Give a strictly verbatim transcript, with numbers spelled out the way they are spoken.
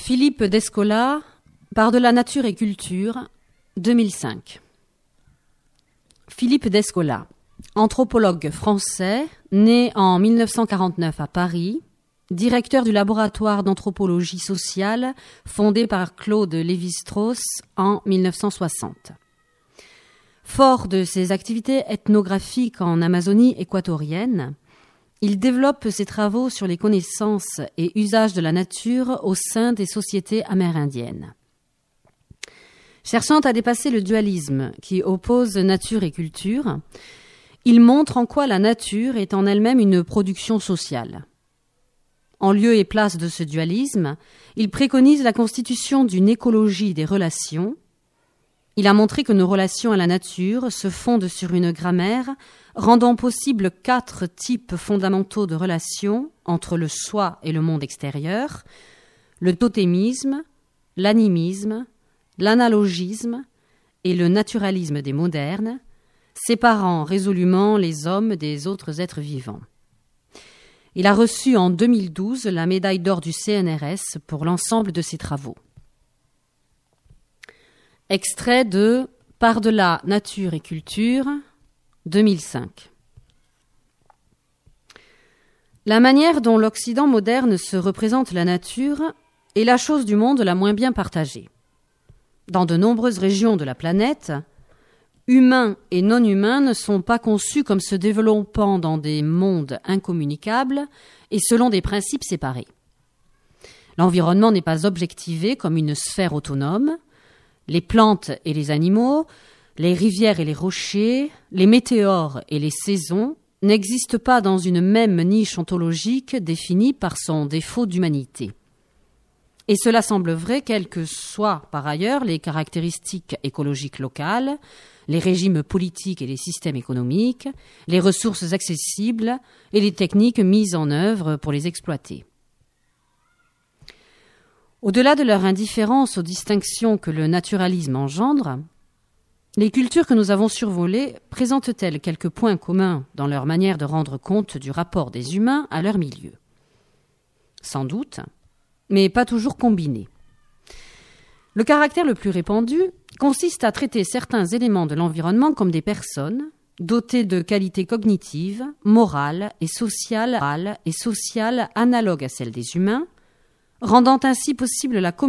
Philippe Descola, Par-delà nature et culture, deux mille cinq. Philippe Descola, anthropologue français, né en mille neuf cent quarante-neuf à Paris, directeur du laboratoire d'anthropologie sociale fondé par Claude Lévi-Strauss en mille neuf cent soixante. Fort de ses activités ethnographiques en Amazonie équatorienne, il développe ses travaux sur les connaissances et usages de la nature au sein des sociétés amérindiennes. Cherchant à dépasser le dualisme qui oppose nature et culture, il montre en quoi la nature est en elle-même une production sociale. En lieu et place de ce dualisme, il préconise la constitution d'une écologie des relations. Il a montré que nos relations à la nature se fondent sur une grammaire rendant possible quatre types fondamentaux de relations entre le soi et le monde extérieur, le totémisme, l'animisme, l'analogisme et le naturalisme des modernes, séparant résolument les hommes des autres êtres vivants. Il a reçu en deux mille douze la médaille d'or du C N R S pour l'ensemble de ses travaux. Extrait de Par-delà nature et culture, deux mille cinq. La manière dont l'Occident moderne se représente la nature est la chose du monde la moins bien partagée. Dans de nombreuses régions de la planète, humains et non-humains ne sont pas conçus comme se développant dans des mondes incommunicables et selon des principes séparés. L'environnement n'est pas objectivé comme une sphère autonome. Les plantes et les animaux, les rivières et les rochers, les météores et les saisons n'existent pas dans une même niche ontologique définie par son défaut d'humanité. Et cela semble vrai quelles que soient par ailleurs les caractéristiques écologiques locales, les régimes politiques et les systèmes économiques, les ressources accessibles et les techniques mises en œuvre pour les exploiter. Au-delà de leur indifférence aux distinctions que le naturalisme engendre, les cultures que nous avons survolées présentent-elles quelques points communs dans leur manière de rendre compte du rapport des humains à leur milieu ? Sans doute, mais pas toujours combinés. Le caractère le plus répandu consiste à traiter certains éléments de l'environnement comme des personnes dotées de qualités cognitives, morales et sociales, et sociales analogues à celles des humains, rendant ainsi possible la communication